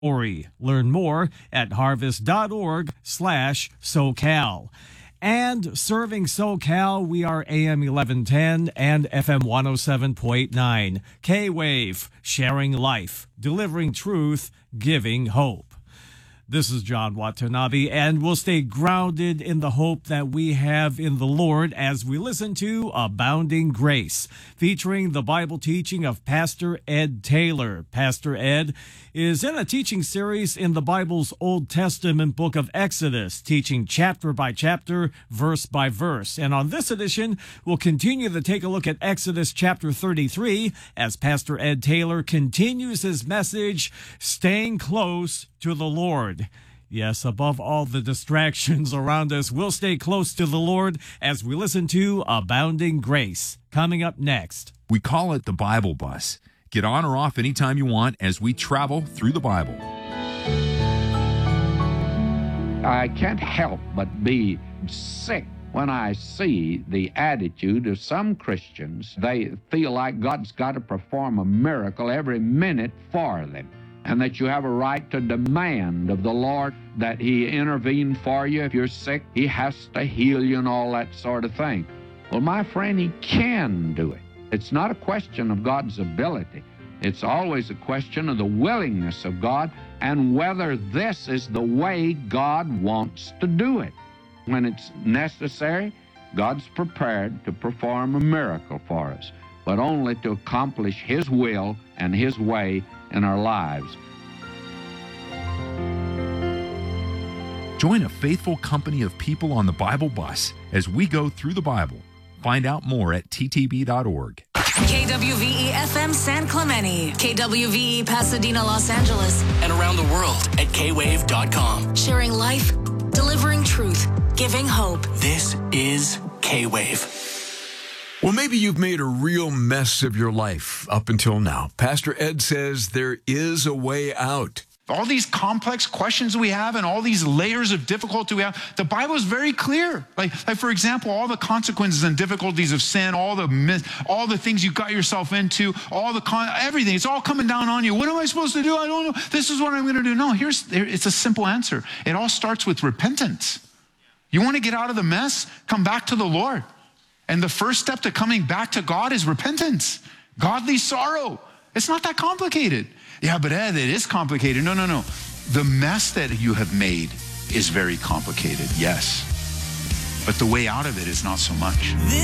Learn more at harvest.org/SoCal. And serving SoCal, we are AM 1110 and FM 107.9. K-Wave, sharing life, delivering truth, giving hope. This is John Watanabe, and we'll stay grounded in the hope that we have in the Lord as we listen to Abounding Grace, featuring the Bible teaching of Pastor Ed Taylor. Pastor Ed is in a teaching series in the Bible's Old Testament book of Exodus, teaching chapter by chapter, verse by verse. And on this edition, we'll continue to take a look at Exodus chapter 33 as Pastor Ed Taylor continues his message, Staying Close to the Lord. Yes, above all the distractions around us, we'll stay close to the Lord as we listen to Abounding Grace. Coming up next. We call it the Bible Bus. Get on or off anytime you want as we travel through the Bible. I can't help but be sick when I see the attitude of some Christians. They feel like God's got to perform a miracle every minute for them, and that you have a right to demand of the Lord that He intervene for you. If you're sick, He has to heal you and all that sort of thing. Well, my friend, He can do it. It's not a question of God's ability. It's always a question of the willingness of God and whether this is the way God wants to do it. When it's necessary, God's prepared to perform a miracle for us, but only to accomplish His will and His way in our lives. Join a faithful company of people on the Bible Bus as we go through the Bible. Find out more at ttb.org. KWVE-FM San Clemente, KWVE Pasadena, Los Angeles, and around the world at kwave.com. Sharing life, delivering truth, giving hope. This is K-Wave. Well, maybe you've made a real mess of your life up until now. Pastor Ed says there is a way out. All these complex questions we have and all these layers of difficulty we have, the Bible is very clear. Like for example, all the consequences and difficulties of sin, all the things you got yourself into, everything, it's all coming down on you. What am I supposed to do? I don't know. This is what I'm going to do. No, it's a simple answer. It all starts with repentance. You want to get out of the mess? Come back to the Lord. And the first step to coming back to God is repentance, godly sorrow. It's not that complicated. Yeah, but Ed, it is complicated. No. The mess that you have made is very complicated, yes. But the way out of it is not so much.